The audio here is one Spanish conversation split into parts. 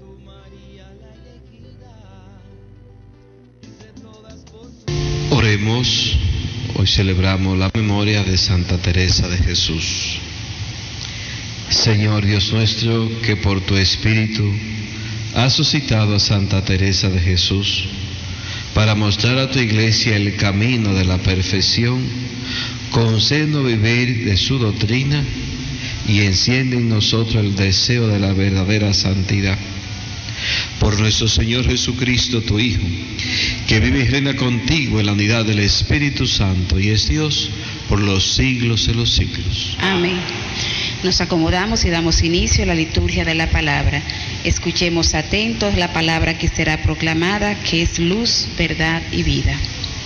Oremos. Hoy celebramos la memoria de Santa Teresa de Jesús. Señor Dios nuestro, que por tu Espíritu has suscitado a Santa Teresa de Jesús para mostrar a tu Iglesia el camino de la perfección, concédenos vivir de su doctrina y enciende en nosotros el deseo de la verdadera santidad. Por nuestro Señor Jesucristo, tu Hijo, que vive y reina contigo en la unidad del Espíritu Santo y es Dios por los siglos de los siglos. Amén. Nos acomodamos y damos inicio a la liturgia de la palabra. Escuchemos atentos la palabra que será proclamada, que es luz, verdad y vida.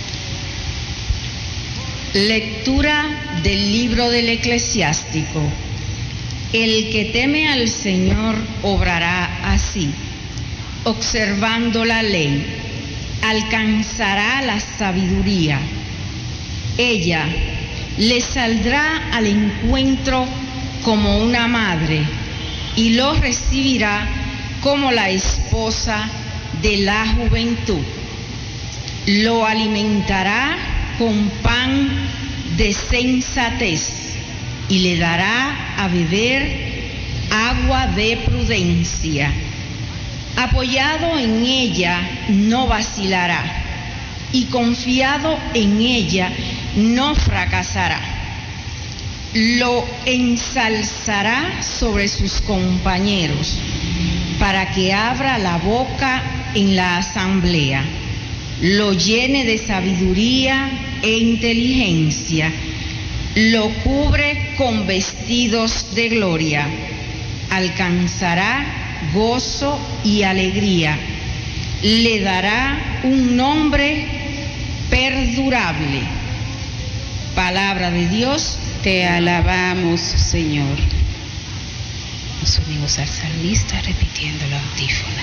Lectura del libro del Eclesiástico. El que teme al Señor obrará así, observando la ley, alcanzará la sabiduría. Ella le saldrá al encuentro como una madre y lo recibirá como la esposa de la juventud. Lo alimentará con pan de sensatez y le dará a beber agua de prudencia. Apoyado en ella no vacilará y confiado en ella no fracasará. Lo ensalzará sobre sus compañeros para que abra la boca en la asamblea, lo llene de sabiduría e inteligencia, lo cubre con vestidos de gloria, alcanzará gozo y alegría, le dará un nombre perdurable. Palabra de Dios. Te alabamos, Señor. Nos unimos al salmista repitiendo la antífona.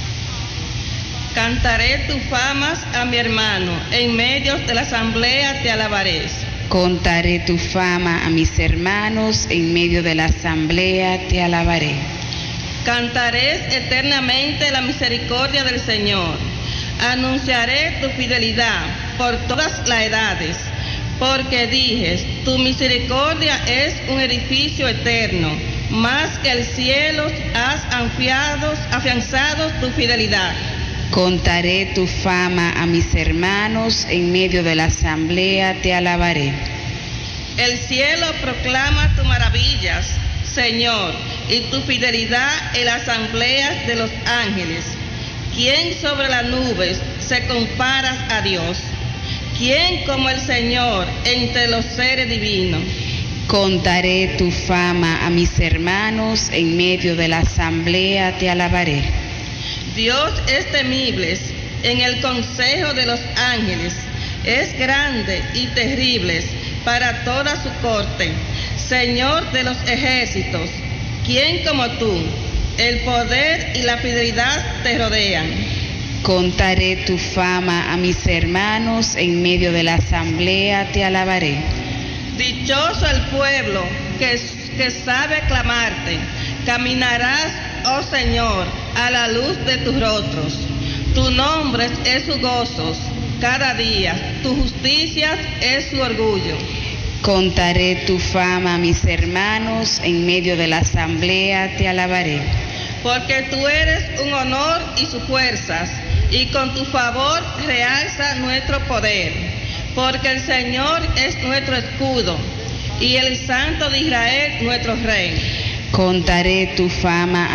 Cantaré tus famas a mi hermano, en medio de la asamblea te alabaré. Contaré tu fama a mis hermanos, en medio de la asamblea te alabaré. Cantaré eternamente la misericordia del Señor. Anunciaré tu fidelidad por todas las edades. Porque dijes, tu misericordia es un edificio eterno, más que el cielo has afianzado tu fidelidad. Contaré tu fama a mis hermanos, en medio de la asamblea te alabaré. El cielo proclama tus maravillas, Señor, y tu fidelidad en las asambleas de los ángeles. ¿Quién sobre las nubes se compara a Dios? ¿Quién como el Señor entre los seres divinos? Contaré tu fama a mis hermanos, en medio de la asamblea te alabaré. Dios es temible en el consejo de los ángeles, es grande y terrible para toda su corte. Señor de los ejércitos, ¿quién como tú? El poder y la fidelidad te rodean. Contaré tu fama a mis hermanos, en medio de la asamblea te alabaré. Dichoso el pueblo que sabe clamarte, caminarás, oh Señor, a la luz de tus rostros. Tu nombre es su gozo cada día, tu justicia es su orgullo. Contaré tu fama a mis hermanos, en medio de la asamblea te alabaré. Porque tú eres un honor y sus fuerzas, y con tu favor realza nuestro poder. Porque el Señor es nuestro escudo, y el Santo de Israel nuestro Rey. Contaré tu fama